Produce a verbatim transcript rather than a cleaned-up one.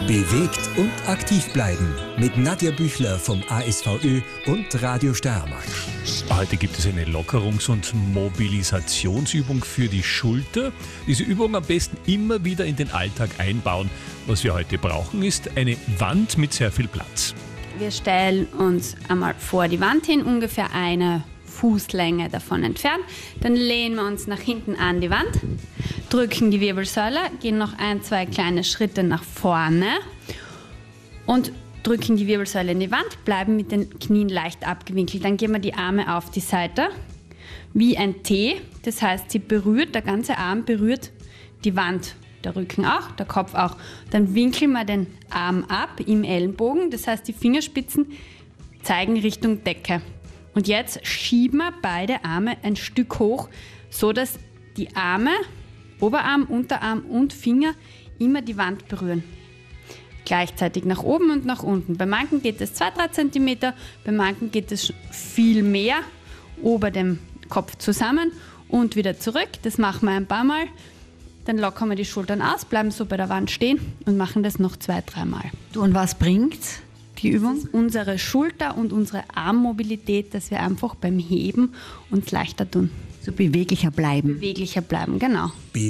Bewegt und aktiv bleiben mit Nadja Büchler vom A S V Ö und Radio Steiermark. Heute gibt es eine Lockerungs- und Mobilisationsübung für die Schulter. Diese Übung am besten immer wieder in den Alltag einbauen. Was wir heute brauchen, ist eine Wand mit sehr viel Platz. Wir stellen uns einmal vor die Wand hin, ungefähr eine Fußlänge davon entfernt. Dann lehnen wir uns nach hinten an die Wand, drücken die Wirbelsäule, gehen noch ein, zwei kleine Schritte nach vorne und drücken die Wirbelsäule in die Wand, bleiben mit den Knien leicht abgewinkelt. Dann gehen wir die Arme auf die Seite wie ein T. Das heißt, sie berührt, der ganze Arm berührt die Wand. Der Rücken auch, der Kopf auch. Dann winkeln wir den Arm ab im Ellenbogen. Das heißt, die Fingerspitzen zeigen Richtung Decke. Und jetzt schieben wir beide Arme ein Stück hoch, so dass die Arme, Oberarm, Unterarm und Finger immer die Wand berühren. Gleichzeitig nach oben und nach unten. Bei manchen geht es zwei bis drei Zentimeter, bei manchen geht es viel mehr, ober dem Kopf zusammen und wieder zurück. Das machen wir ein paar Mal. Dann lockern wir die Schultern aus, bleiben so bei der Wand stehen und machen das noch zwei, dreimal. Du, und was bringt die Übung? Das ist unsere Schulter- und unsere Armmobilität, dass wir einfach beim Heben uns leichter tun. So beweglicher bleiben. Beweglicher bleiben, genau.